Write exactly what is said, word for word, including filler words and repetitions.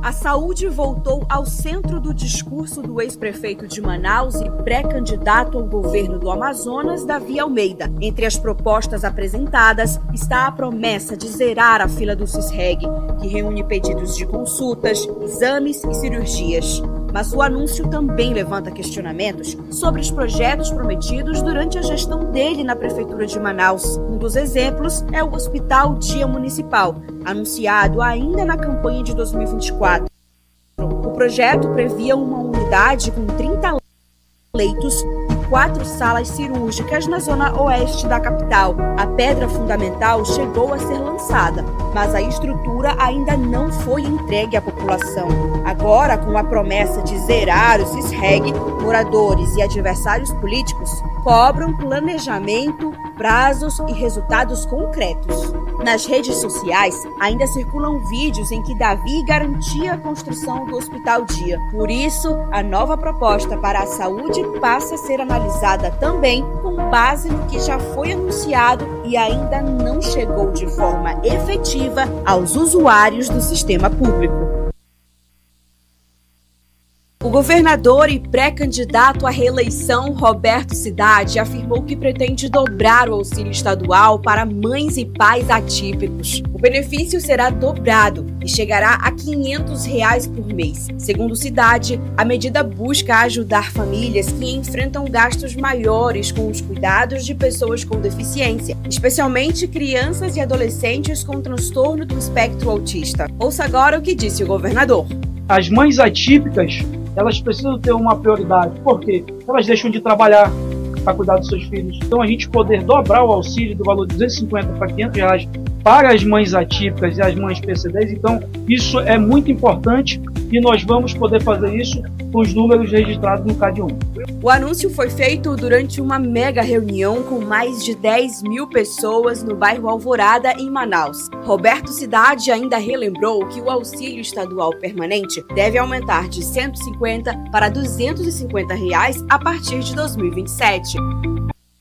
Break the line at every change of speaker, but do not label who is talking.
A saúde voltou ao centro do discurso do ex-prefeito de Manaus e pré-candidato ao governo do Amazonas, Davi Almeida. Entre as propostas apresentadas está a promessa de zerar a fila do CISREG, que reúne pedidos de consultas, exames e cirurgias. Mas o anúncio também levanta questionamentos sobre os projetos prometidos durante a gestão dele na Prefeitura de Manaus. Um dos exemplos é o Hospital Dia Municipal, anunciado ainda na campanha de dois mil e vinte e quatro. O projeto previa uma unidade com trinta leitos e quatro salas cirúrgicas na zona oeste da capital. A pedra fundamental chegou a ser lançada, mas a estrutura ainda não foi entregue à população. Agora, com a promessa de zerar o CISREG, moradores e adversários políticos cobram planejamento, prazos e resultados concretos. Nas redes sociais, ainda circulam vídeos em que Davi garantia a construção do Hospital Dia. Por isso, a nova proposta para a saúde passa a ser analisada também com base no que já foi anunciado e ainda não chegou de forma efetiva aos usuários do sistema público. O governador e pré-candidato à reeleição, Roberto Cidade, afirmou que pretende dobrar o auxílio estadual para mães e pais atípicos. O benefício será dobrado e chegará a quinhentos reais por mês. Segundo Cidade, a medida busca ajudar famílias que enfrentam gastos maiores com os cuidados de pessoas com deficiência, especialmente crianças e adolescentes com transtorno do espectro autista. Ouça agora o que disse o governador.
As mães atípicas, elas precisam ter uma prioridade. Por quê? Elas deixam de trabalhar para cuidar dos seus filhos. Então a gente poder dobrar o auxílio do valor de duzentos e cinquenta para quinhentos reais para as mães atípicas e as mães P C Ds, então isso é muito importante e nós vamos poder fazer isso com os números registrados no C A D um.
O anúncio foi feito durante uma mega reunião com mais de dez mil pessoas no bairro Alvorada, em Manaus. Roberto Cidade ainda relembrou que o auxílio estadual permanente deve aumentar de cento e cinquenta para duzentos e cinquenta reais a partir de dois mil e vinte e sete.